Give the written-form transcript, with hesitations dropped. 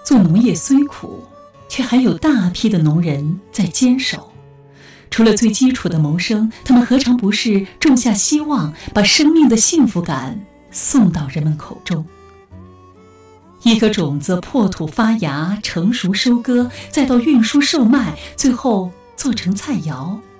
做农业虽苦，却还有大批的农人在坚守。除了最基础的谋生，他们何尝不是种下希望，把生命的幸福感送到人们口中？一颗种子破土发芽，成熟收割，再到运输售卖，最后做成菜肴，